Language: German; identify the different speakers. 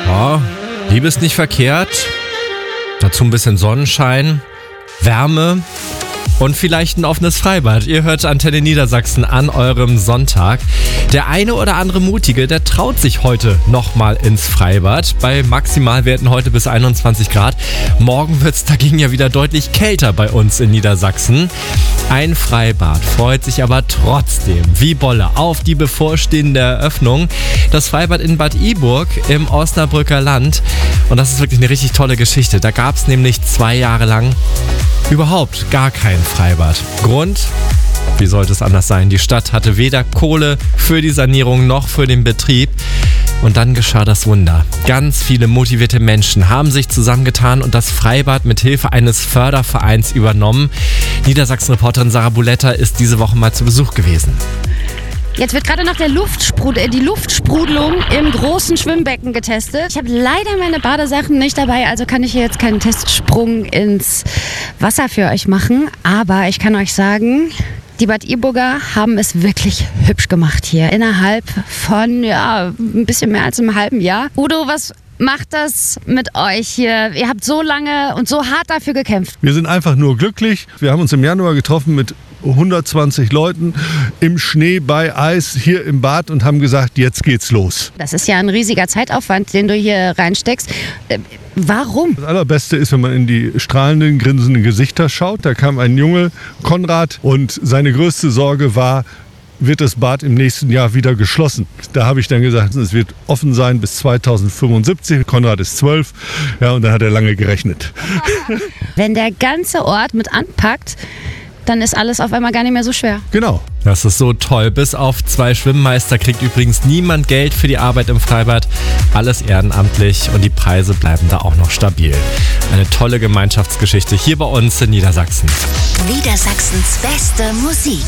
Speaker 1: Ja, Liebe ist nicht verkehrt. Dazu ein bisschen Sonnenschein, Wärme und vielleicht ein offenes Freibad. Ihr hört Antenne Niedersachsen an eurem Sonntag. Der eine oder andere Mutige, der traut sich heute nochmal ins Freibad. Bei Maximalwerten heute bis 21 Grad. Morgen wird es dagegen ja wieder deutlich kälter bei uns in Niedersachsen. Ein Freibad freut sich aber trotzdem wie Bolle auf die bevorstehende Eröffnung. Das Freibad in Bad Iburg im Osnabrücker Land. Und das ist wirklich eine richtig tolle Geschichte. Da gab es nämlich 2 Jahre lang überhaupt gar kein Freibad. Grund? Wie sollte es anders sein? Die Stadt hatte weder Kohle für die Sanierung noch für den Betrieb. Und dann geschah das Wunder. Ganz viele motivierte Menschen haben sich zusammengetan und das Freibad mit Hilfe eines Fördervereins übernommen. Niedersachsen-Reporterin Sarah Buletta ist diese Woche mal zu Besuch gewesen.
Speaker 2: Jetzt wird gerade noch die Luftsprudelung im großen Schwimmbecken getestet. Ich habe leider meine Badesachen nicht dabei, also kann ich hier jetzt keinen Testsprung ins Wasser für euch machen. Aber ich kann euch sagen, die Bad Iburger haben es wirklich hübsch gemacht hier. Innerhalb von ein bisschen mehr als einem halben Jahr. Udo, was macht das mit euch hier? Ihr habt so lange und so hart dafür gekämpft.
Speaker 3: Wir sind einfach nur glücklich. Wir haben uns im Januar getroffen mit 120 Leuten im Schnee bei Eis hier im Bad und haben gesagt, jetzt geht's los.
Speaker 2: Das ist ja ein riesiger Zeitaufwand, den du hier reinsteckst. Warum?
Speaker 3: Das Allerbeste ist, wenn man in die strahlenden, grinsenden Gesichter schaut. Da kam ein Junge, Konrad, und seine größte Sorge war, wird das Bad im nächsten Jahr wieder geschlossen. Da habe ich dann gesagt, es wird offen sein bis 2075. Konrad ist 12. Ja, und dann hat er lange gerechnet.
Speaker 2: Wenn der ganze Ort mit anpackt, dann ist alles auf einmal gar nicht mehr so schwer.
Speaker 3: Genau.
Speaker 1: Das ist so toll. Bis auf 2 Schwimmmeister kriegt übrigens niemand Geld für die Arbeit im Freibad. Alles ehrenamtlich und die Preise bleiben da auch noch stabil. Eine tolle Gemeinschaftsgeschichte hier bei uns in Niedersachsen.
Speaker 4: Niedersachsens beste Musik.